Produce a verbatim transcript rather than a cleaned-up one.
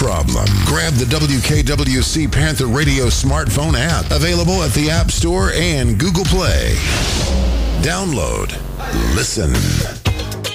problem. Grab the W K W C Panther Radio smartphone app, available at the App Store and Google Play. Download, listen.